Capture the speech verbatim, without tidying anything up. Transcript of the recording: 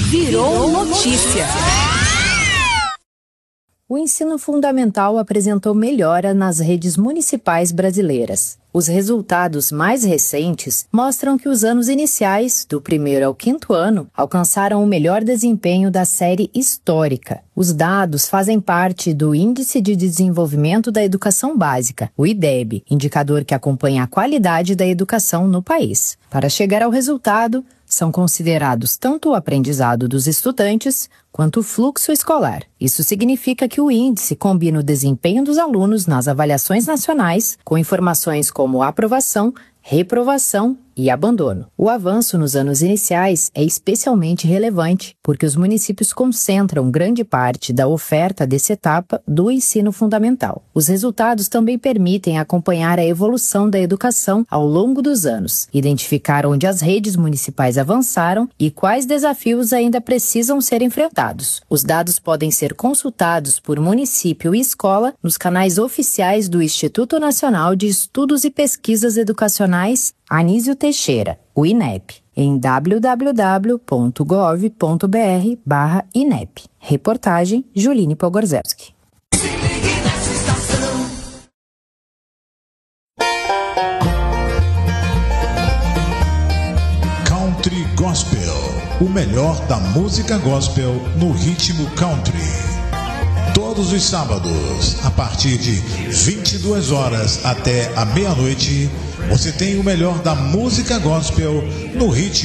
Virou notícia. O ensino fundamental apresentou melhora nas redes municipais brasileiras. Os resultados mais recentes mostram que os anos iniciais, do primeiro ao quinto ano, alcançaram o melhor desempenho da série histórica. Os dados fazem parte do Índice de Desenvolvimento da Educação Básica, o I D E B, indicador que acompanha a qualidade da educação no país. Para chegar ao resultado, são considerados tanto o aprendizado dos estudantes quanto o fluxo escolar. Isso significa que o índice combina o desempenho dos alunos nas avaliações nacionais com informações como aprovação, reprovação e abandono. O avanço nos anos iniciais é especialmente relevante porque os municípios concentram grande parte da oferta dessa etapa do ensino fundamental. Os resultados também permitem acompanhar a evolução da educação ao longo dos anos, identificar onde as redes municipais avançaram e quais desafios ainda precisam ser enfrentados. Os dados podem ser consultados por município e escola nos canais oficiais do Instituto Nacional de Estudos e Pesquisas Educacionais Anísio Teixeira, o I N E P, em w w w ponto gov ponto b r barra I N E P. Reportagem Juline Pogorzelski. Country Gospel, o melhor da música gospel no ritmo country. Todos os sábados, a partir de vinte e duas horas até a meia-noite, você tem o melhor da música gospel no ritmo